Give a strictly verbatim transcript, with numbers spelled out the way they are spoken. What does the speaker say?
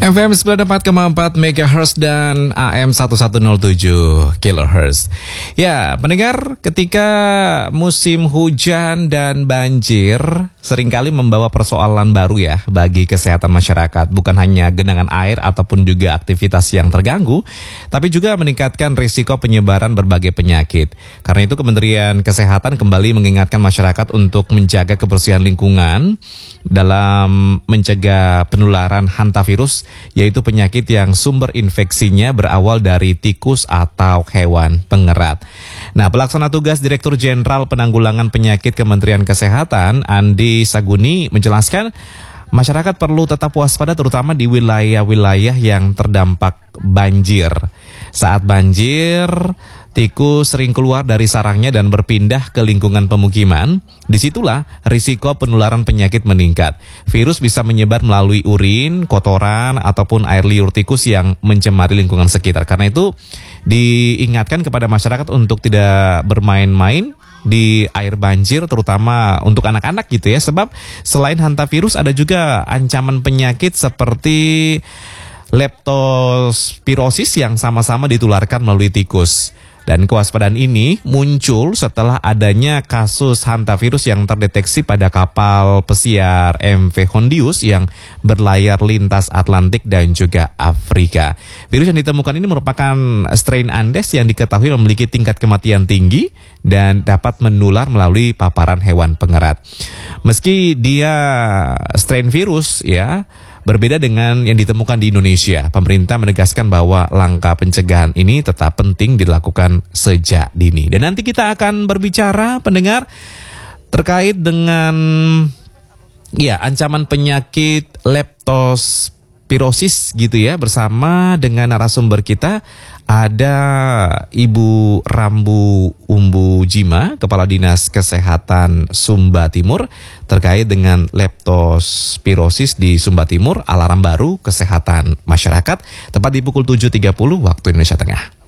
F M sembilan puluh empat koma empat megahertz dan A M seribu seratus tujuh kilohertz. Ya, pendengar, ketika musim hujan dan banjir seringkali membawa persoalan baru ya bagi kesehatan masyarakat. Bukan hanya genangan air ataupun juga aktivitas yang terganggu, tapi juga meningkatkan risiko penyebaran berbagai penyakit. Karena itu Kementerian Kesehatan kembali mengingatkan masyarakat untuk menjaga kebersihan lingkungan dalam mencegah penularan hantavirus, yaitu penyakit yang sumber infeksinya berawal dari tikus atau hewan pengerat. Nah, pelaksana tugas Direktur Jenderal Penanggulangan Penyakit Kementerian Kesehatan, Andi Saguni, menjelaskan masyarakat perlu tetap waspada terutama di wilayah-wilayah yang terdampak banjir. Saat banjir, tikus sering keluar dari sarangnya dan berpindah ke lingkungan pemukiman. Disitulah risiko penularan penyakit meningkat. Virus bisa menyebar melalui urin, kotoran, ataupun air liur tikus yang mencemari lingkungan sekitar. Karena itu diingatkan kepada masyarakat untuk tidak bermain-main di air banjir, terutama untuk anak-anak gitu ya. Sebab selain hantavirus ada juga ancaman penyakit seperti leptospirosis yang sama-sama ditularkan melalui tikus. Dan kewaspadaan ini muncul setelah adanya kasus hantavirus yang terdeteksi pada kapal pesiar M V Hondius yang berlayar lintas Atlantik dan juga Afrika. Virus yang ditemukan ini merupakan strain Andes yang diketahui memiliki tingkat kematian tinggi dan dapat menular melalui paparan hewan pengerat. Meski dia strain virus ya, berbeda dengan yang ditemukan di Indonesia, pemerintah menegaskan bahwa langkah pencegahan ini tetap penting dilakukan sejak dini. Dan nanti kita akan berbicara, pendengar, terkait dengan ya ancaman penyakit leptospirosis gitu ya, bersama dengan narasumber kita. Ada Ibu Rambu Umbu Jima, Kepala Dinas Kesehatan Sumba Timur, terkait dengan leptospirosis di Sumba Timur, alarm baru kesehatan masyarakat, tepat di pukul tujuh tiga puluh waktu Indonesia Tengah.